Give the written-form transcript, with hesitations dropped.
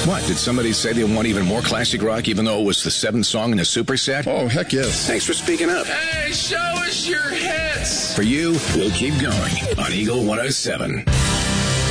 What, did somebody say they want even more classic rock even though it was the 7th song in the superset? Oh, heck yes. Thanks for speaking up. Hey, show us your hits. For you, we'll keep going on Eagle 107.